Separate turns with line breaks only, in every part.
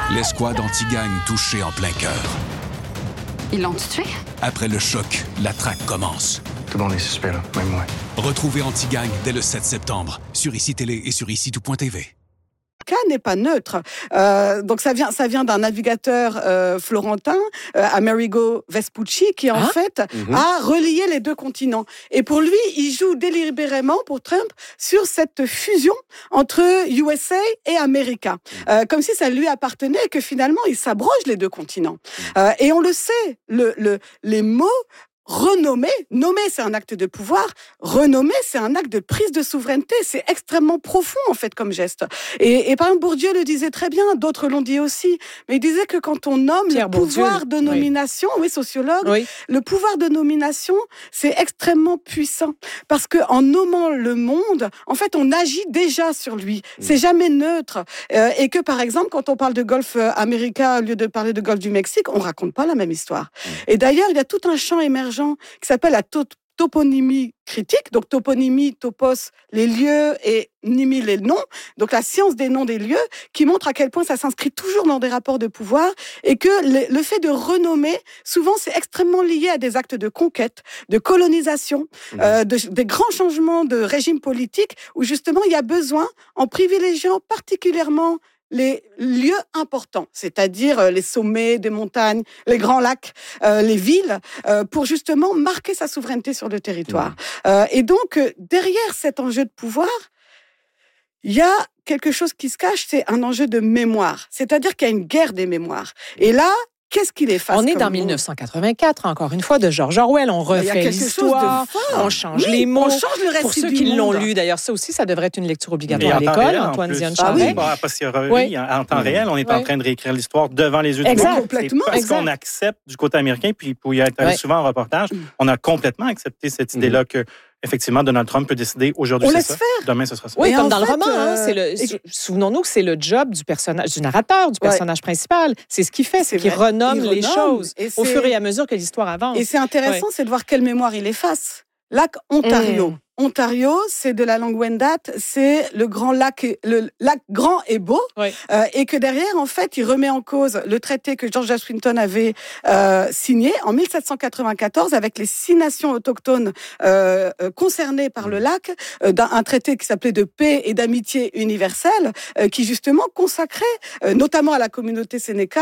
L'escouade anti-gang touchée en plein cœur.
Ils l'ont tué?
Après le choc, la traque commence.
Tout le monde est suspect, là, même moi.
Retrouvez Anti-Gang dès le 7 septembre sur ICI Télé et sur ICI-tout.tv.
N'est pas neutre. Donc ça vient d'un navigateur florentin, Amerigo Vespucci, qui en fait a relié les deux continents. Et pour lui, il joue délibérément pour Trump sur cette fusion entre USA et America, comme si ça lui appartenait et que finalement il s'abroge les deux continents. Et on le sait, les mots renommer, nommer c'est un acte de pouvoir, renommer c'est un acte de prise de souveraineté, c'est extrêmement profond en fait comme geste. Et par exemple Bourdieu le disait très bien, d'autres l'ont dit aussi, mais il disait que quand on nomme le pouvoir de nomination, sociologue, le pouvoir de nomination c'est extrêmement puissant parce que en nommant le monde, en fait on agit déjà sur lui, c'est jamais neutre et que par exemple quand on parle de golfe américain au lieu de parler de golfe du Mexique, on raconte pas la même histoire. Et d'ailleurs il y a tout un champ émergent qui s'appelle la toponymie critique. Donc, toponymie, topos, les lieux, et nimi, les noms. Donc, la science des noms des lieux, qui montre à quel point ça s'inscrit toujours dans des rapports de pouvoir et que le fait de renommer, souvent, c'est extrêmement lié à des actes de conquête, de colonisation, des grands changements de régime politique où, justement, il y a besoin, en privilégiant particulièrement les lieux importants, c'est-à-dire les sommets des montagnes, les grands lacs, les villes, pour justement marquer sa souveraineté sur le territoire. Et donc, derrière cet enjeu de pouvoir, il y a quelque chose qui se cache, c'est un enjeu de mémoire. C'est-à-dire qu'il y a une guerre des mémoires. Et là, qu'est-ce qu'il efface?
On est dans 1984, encore une fois, de George Orwell. On refait l'histoire, on change les mots.
On change le récit.
Pour ceux qui l'ont lu, d'ailleurs, ça aussi, ça devrait être une lecture obligatoire à l'école. Antoine Zion-Charest.
En temps réel, on est en train de réécrire l'histoire devant les yeux du monde.
Complètement.
Parce qu'on accepte du côté américain, puis pour y être allé souvent en reportage, on a complètement accepté cette idée-là que effectivement, Donald Trump peut décider aujourd'hui, c'est ça. Demain, ce sera ça.
Oui, comme dans le roman. Souvenons-nous que c'est le job du personnage, du narrateur, du personnage principal. C'est ce qu'il fait, c'est qu'il renomme les choses au fur et à mesure que l'histoire avance.
Et c'est intéressant, c'est de voir quelle mémoire il efface. Lac Ontario. Ontario, c'est de la langue Wendat, c'est le lac grand et beau, et que derrière, en fait, il remet en cause le traité que George Washington avait signé en 1794 avec les 6 nations autochtones concernées par le lac, un traité qui s'appelait de paix et d'amitié universelle, qui justement consacrait, notamment à la communauté Sénéca,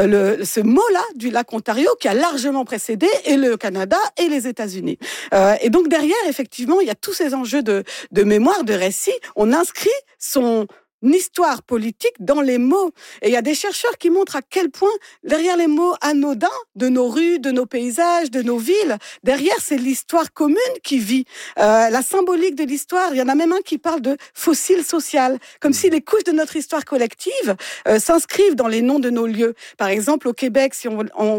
ce mot-là du lac Ontario qui a largement précédé et le Canada et les États-Unis. Et donc derrière, effectivement, il y a tous ces enjeux de mémoire, de récit. On inscrit son histoire politique dans les mots. Et il y a des chercheurs qui montrent à quel point, derrière les mots anodins de nos rues, de nos paysages, de nos villes, derrière, c'est l'histoire commune qui vit. La symbolique de l'histoire, il y en a même un qui parle de fossile social, comme si les couches de notre histoire collective s'inscrivent dans les noms de nos lieux. Par exemple, au Québec, si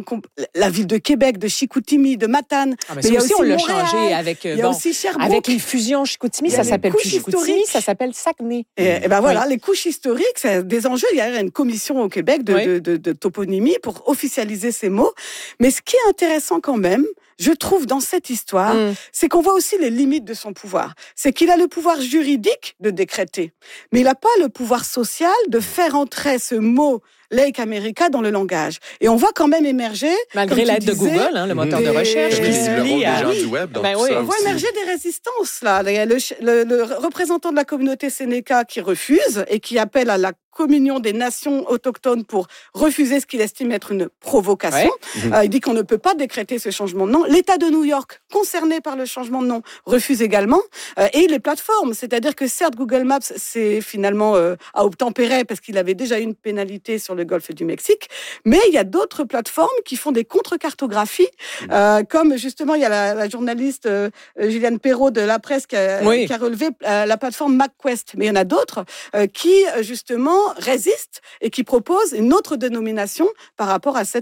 la ville de Québec, de Chicoutimi, de Matane.
Mais il y a aussi on l'a changé avec,
il y a aussi Sherbrooke.
Avec les fusions Chicoutimi, ça s'appelle plus Chicoutimi, ça s'appelle Saguenay.
Et ben voilà, les couches historiques, c'est des enjeux. Il y a une commission au Québec de toponymie pour officialiser ces mots. Mais ce qui est intéressant quand même, je trouve, dans cette histoire, c'est qu'on voit aussi les limites de son pouvoir. C'est qu'il a le pouvoir juridique de décréter, mais il n'a pas le pouvoir social de faire entrer ce mot Lake America dans le langage. Et on voit quand même émerger...
Malgré l'aide de Google, le moteur de recherche, qui se lie à...
du web, donc
on voit émerger des résistances, là. Il y a le représentant de la communauté Sénéca qui refuse et qui appelle à la communion des nations autochtones pour refuser ce qu'il estime être une provocation. Il dit qu'on ne peut pas décréter ce changement de nom. L'État de New York, concerné par le changement de nom, refuse également. Et les plateformes, c'est-à-dire que certes, Google Maps, c'est finalement à obtempérer parce qu'il avait déjà eu une pénalité sur le golfe du Mexique. Mais il y a d'autres plateformes qui font des contre-cartographies, comme justement, il y a la journaliste Juliane Perrault de La Presse qui a relevé la plateforme MapQuest. Mais il y en a d'autres qui, justement, résistent et qui proposent une autre dénomination par rapport à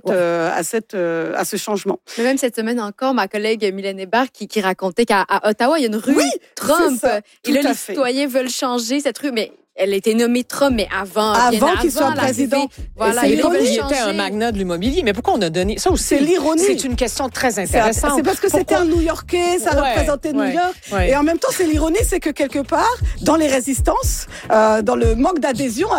à ce changement.
Mais même cette semaine encore, ma collègue Mylène Hébert qui racontait qu'à Ottawa, il y a une rue Trump. Et là, les citoyens veulent changer cette rue, mais elle était nommée Trump, mais avant
qu'il soit président.
Voilà,
il était un magnat de l'immobilier. Mais pourquoi on a donné... Ça aussi,
c'est l'ironie.
C'est une question très intéressante.
C'est parce que c'était un New-Yorkais, ça représentait New York. Et en même temps, c'est l'ironie, c'est que quelque part, dans les résistances, dans le manque d'adhésion